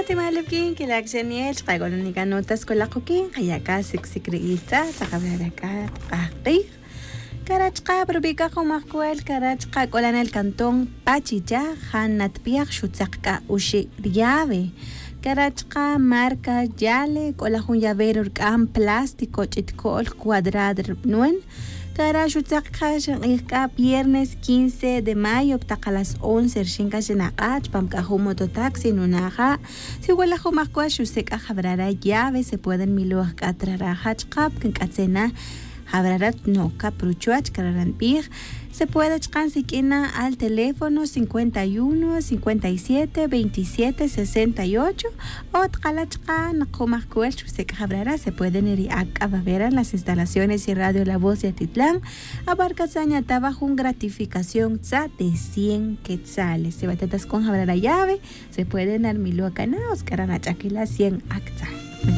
timalipkin kilaksaniel qaqolonika notas kolaqukin qayaka siksikriyita saqabraraka qaqi karachqa probika qomaqkuel karachqa kolanel cantón Pachicha hanatpiaq xutzaqqa ushi riave karachqa marca yale kolajun llavero urk'an plástico ch'itkol cuadrado nuen Cara xutzaqqa xanqiyqa viernes 15 de mayo taqa las 11 rshinqa xinaqach pamk'aju mototaxi nunaqa si wala jumaqkua xusek'a jabrara llave se pueden miluaj k'atrara hachqap kink'atzena jabrarat noka pruchuach kararanpij se puede chqan sik'ina al teléfono 51 57 27 68 o tqalachqa naqumaqkuel xusek'a jabrara se pueden ir a Babera en las instalaciones y radio La Voz de Atitlán abarca sañataba un gratificación tza de 100 quetzales se batatas con jabrara llave se pueden armilo acana oscaranachakila 100 acta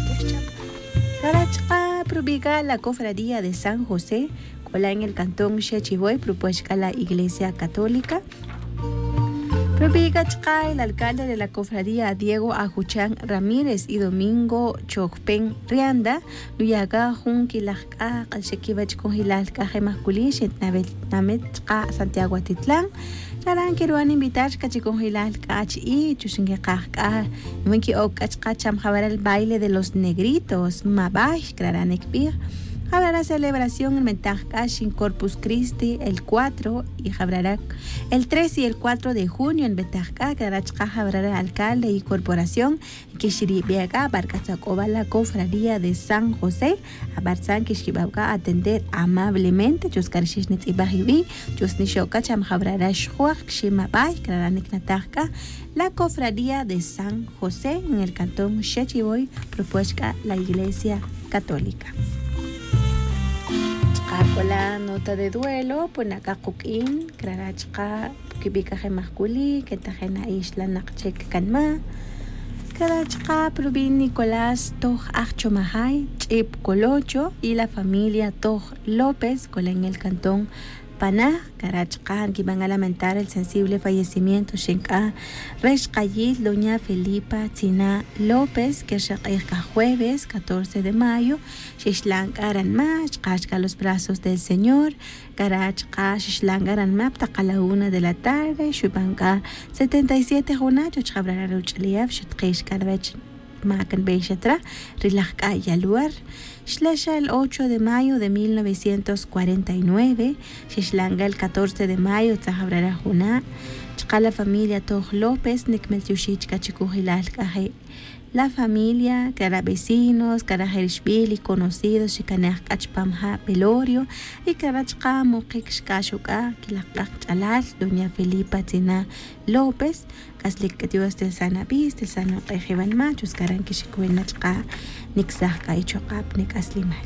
Karachqa probiga la cofradía de San José cola en el cantón Xechiboy propuesta la Iglesia Católica Probiga chqa el alcalde de la cofradía Diego Ajuchan Ramírez y Domingo Chokpen Rianda luyaga junkilajqa qalshekibach con hilalqa jemaskulish namet chqa Santiago Atitlán Charan quiero invitar con hilalqa y chushingeqqa nuenki okachqa cham el baile de los negritos mabash kraranekpir Habrá celebración en Betahkash Corpus Christi el 4 y habrá el 3 y el 4 de junio en Betahka, Karachka habrá alcalde y corporación que Shiribiaga Barcachacoba la cofradía de San José, Abarzan que Shibabga atender amablemente, Chuskarishnet y Bahibi, Chusnishoka Cham habrá Shhuak Shimabay, Karanik Natahka, la cofradía de San José en el cantón Xechiboy, propuesta la Iglesia Católica. Con la nota de duelo, ponaka kukin, krarachka, kibika jemasculi, que tajena isla nakchek kanma, krarachka, Provin Nicolás Toj Achomajay, Chip Colocho y la familia Toj López, con en el cantón Paná, Karachkan, que van a lamentar el sensible fallecimiento Shenka Reshkayit, doña Felipa Tzina López, que es jueves 14 de mayo, Shishlan Karanmach, Kashka los brazos del Señor, Karachka, Shishlan Karanmap, Taqa la 1 de la tarde, Shubanka 77 Jonacho, Chabrararuchliav, Shitkish Karvech. Macan Beishetra, Rilajka Yaluar, Shlesha el 8 de mayo de 1949, Shishlanga el 14 de mayo, Tzahabrara Juna, Chkala familia Toj López, Nikmeltushich Kachikuhilal Kaje, la familia, cara vecinos, cara Herishvili, conocidos, Shikanach Kachpamha Pelorio, y cara Chka Mokik Shkashuka, Kilakak Chalal, doña Felipa Tzina López, Kaslik Dios de Sanabis, de Sano Rejevan Machos, Karan Kishikuena Chka, Nixaka y Chokap, Nikaslimal.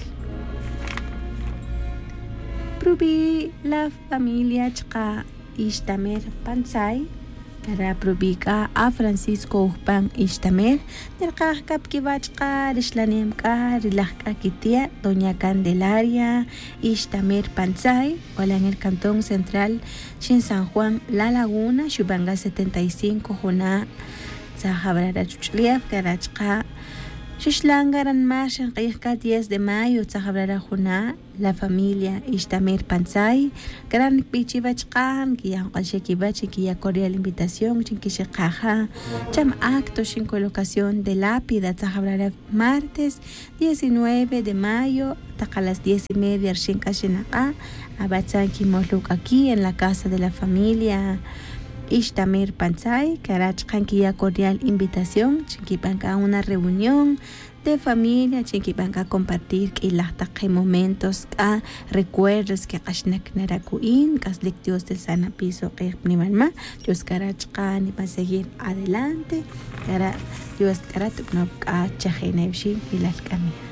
Prubi la familia Chka Ishtamer Pansay, Para probika a Francisco Upan Ishtamer, Nerkakap Kibachka, Rishlanemka, Rilaka Kitia, Doña Candelaria, Ishtamer Pansay, hola en el cantón central, Shin San Juan, La Laguna, Shubanga 75, Jona, Zahabrara Chuchliav, Karachka, Shishlangaran Mashan, Kayaka 10 de mayo, Zahabrara Jona, la familia Ishtamer Pansay, Gran Pichivachkan, Guian Qalshekibach, Guia Corea la invitación, Chinkishekaja, Cham acto sin colocación de lápida, Zahabrara martes 19 de mayo, Taqa las 10:30, Shinkashenaka, Abatzan Kimoluk aquí en la casa de la familia Ishtamer Pansay, Karachkan Guia Cordial invitación, Chinkipanka una reunión de familia, Chinkipanka compartir que las momentos, recuerdos que Ashnak Narakuin, Kaslik Dios del Sana Piso, que Nimalma, Dios Karachkan y para seguir adelante, Dios Karatuknov, Chajenevshi y las caminas.